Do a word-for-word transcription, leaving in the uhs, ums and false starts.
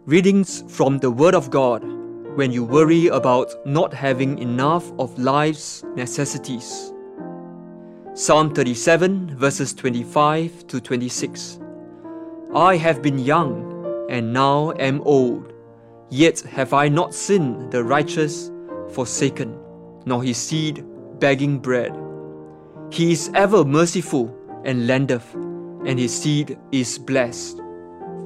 Readings from the Word of God when you worry about not having enough of life's necessities. Psalm thirty-seven, verses twenty-five to twenty-six. I have been young, and now am old, yet have I not seen the righteous forsaken, nor his seed begging bread. He is ever merciful and lendeth, and his seed is blessed.